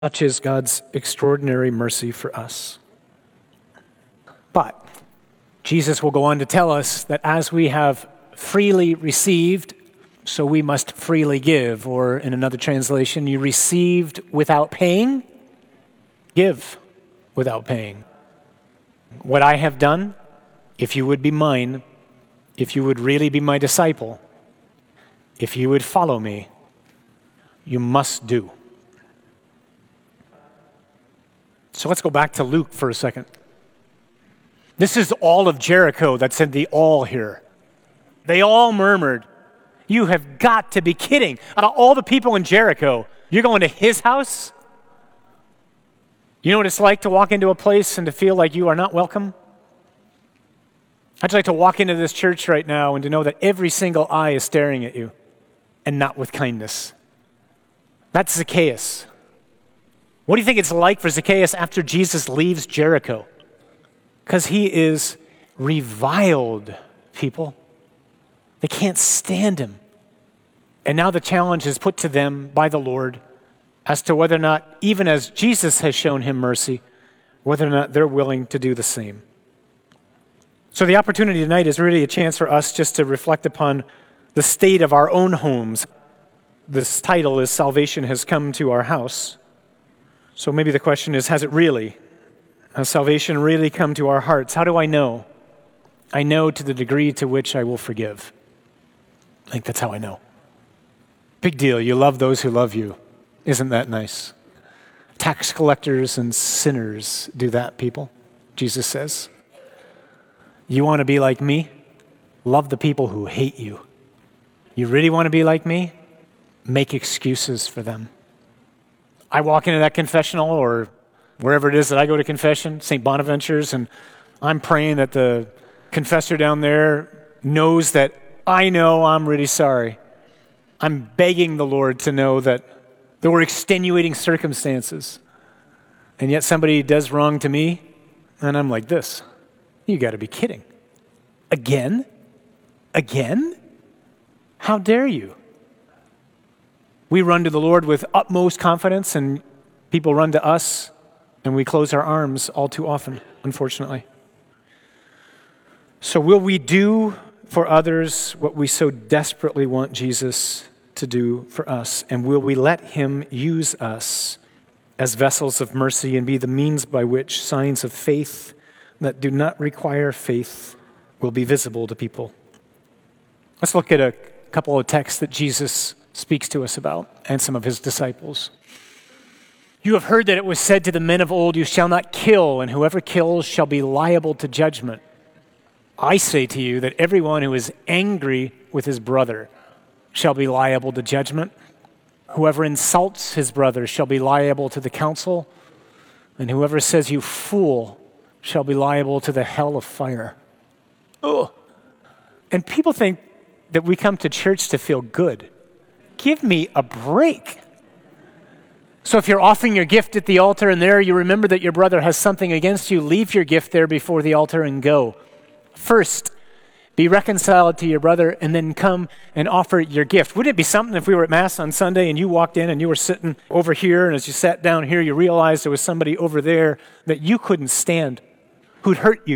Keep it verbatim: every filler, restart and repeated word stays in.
Such is God's extraordinary mercy for us. But Jesus will go on to tell us that as we have freely received, so we must freely give. Or in another translation, you received without paying, give without paying. What I have done, if you would be mine, if you would really be my disciple, if you would follow me, you must do. So let's go back to Luke for a second. This is all of Jericho that's in the all here. They all murmured, "You have got to be kidding. Out of all the people in Jericho, you're going to his house?" You know what it's like to walk into a place and to feel like you are not welcome? I'd like to walk into this church right now and to know that every single eye is staring at you and not with kindness. That's Zacchaeus. What do you think it's like for Zacchaeus after Jesus leaves Jericho? Because he is reviled, people. They can't stand him. And now the challenge is put to them by the Lord as to whether or not, even as Jesus has shown him mercy, whether or not they're willing to do the same. So the opportunity tonight is really a chance for us just to reflect upon the state of our own homes. This title is Salvation Has Come to Our House. So maybe the question is, has it really? Has salvation really come to our hearts? How do I know? I know to the degree to which I will forgive. I think that's how I know. Big deal. You love those who love you. Isn't that nice? Tax collectors and sinners do that, people, Jesus says. You want to be like me? Love the people who hate you. You really want to be like me? Make excuses for them. I walk into that confessional or wherever it is that I go to confession, Saint Bonaventure's, and I'm praying that the confessor down there knows that I know I'm really sorry. I'm begging the Lord to know that there were extenuating circumstances, and yet somebody does wrong to me, and I'm like this. You got to be kidding. Again? Again? How dare you? We run to the Lord with utmost confidence, and people run to us, and we close our arms all too often, unfortunately. So will we do for others what we so desperately want Jesus to do for us? And will we let him use us as vessels of mercy and be the means by which signs of faith that do not require faith will be visible to people? Let's look at a couple of texts that Jesus speaks to us about and some of his disciples. You have heard that it was said to the men of old, "You shall not kill, and whoever kills shall be liable to judgment." I say to you that everyone who is angry with his brother shall be liable to judgment. Whoever insults his brother shall be liable to the council, and whoever says "you fool" shall be liable to the hell of fire. Ugh. And people think that we come to church to feel good. Give me a break. So if you're offering your gift at the altar and there you remember that your brother has something against you, leave your gift there before the altar and go. First, be reconciled to your brother and then come and offer your gift. Wouldn't it be something if we were at Mass on Sunday and you walked in and you were sitting over here, and as you sat down here, you realized there was somebody over there that you couldn't stand, who'd hurt you?